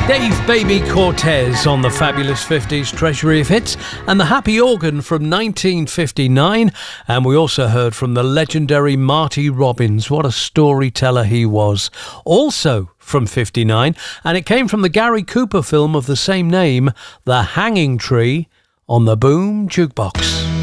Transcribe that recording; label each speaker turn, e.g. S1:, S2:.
S1: Dave Baby Cortez on the fabulous 50s Treasury of Hits, and the Happy Organ from 1959. And we also heard from the legendary Marty Robbins. What a storyteller he was. Also from 59, and it came from the Gary Cooper film of the same name, The Hanging Tree, on the Boom Jukebox.